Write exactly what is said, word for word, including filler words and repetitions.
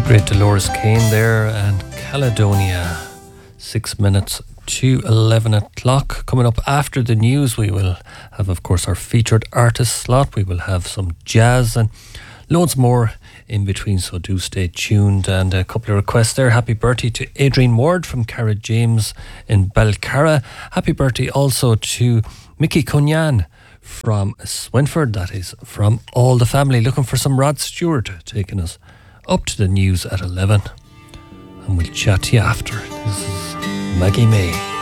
Great Dolores Kane there and Caledonia. Six minutes to eleven o'clock. Coming up after the news, we will have, of course, our featured artist slot. We will have some jazz and loads more in between, so do stay tuned. And a couple of requests there. Happy birthday to Adrian Ward from Cara James in Belcarra. Happy birthday also to Mickey Cunyan from Swinford. That is from all the family. Looking for some Rod Stewart, taking us up to the news at eleven. And we'll chat to you after. This is Maggie May.